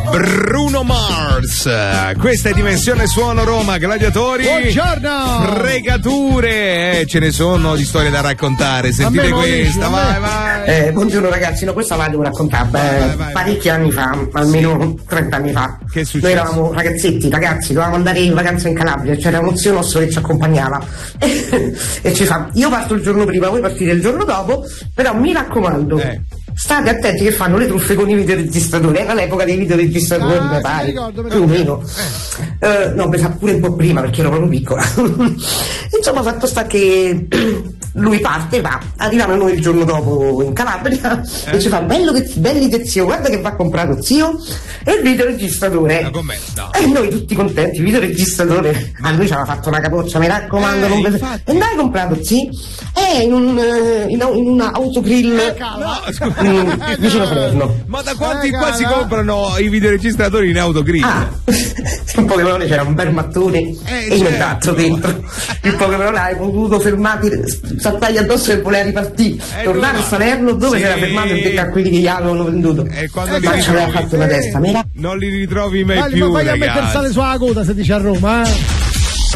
Bruno Mars. Questa è Dimensione Suono Roma, gladiatori. Buongiorno. Fregature, ce ne sono di storie da raccontare. Sentite questa, vai. Buongiorno ragazzi, questa la devo raccontare. Parecchi anni fa, almeno 30 anni fa. Che è successo? Noi eravamo ragazzi, dovevamo andare in vacanza in Calabria, c'era uno zio nostro che ci accompagnava e ci fa: io parto il giorno prima, voi partite il giorno dopo, però mi raccomando, state attenti che fanno le truffe con i videoregistratori. Era l'epoca dei videoregistratori, mi pare, più o meno. No, mi sa pure un po' prima perché ero proprio piccola. Insomma, fatto sta che lui parte, va, arriviamo noi il giorno dopo in Calabria e ci fa: belli che zio, guarda che va comprato zio, e il videoregistratore. E noi tutti contenti, il videoregistratore. A lui ci aveva fatto una capoccia, mi raccomando, non vedete. E dai, comprato zio? In una autogrill vicino a Salerno. Ma da quanti qua si comprano i videoregistratori in autogrill? In poche parole c'era un bel mattone e io entro dentro. In poche parole hai potuto fermarti, saltargli addosso e voleva ripartire, tornare a Salerno dove si era fermato e detto a quelli che gli avevano venduto. E quando ci aveva fatto una testa, non li ritrovi mai più, ma vai ragazzi. a mettere sale sulla coda se dice a Roma,